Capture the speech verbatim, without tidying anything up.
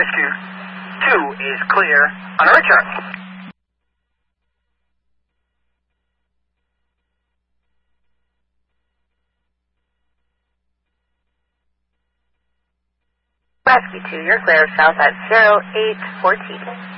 Rescue two is clear on a return. Rescue two, you're clear south at zero eight fourteen.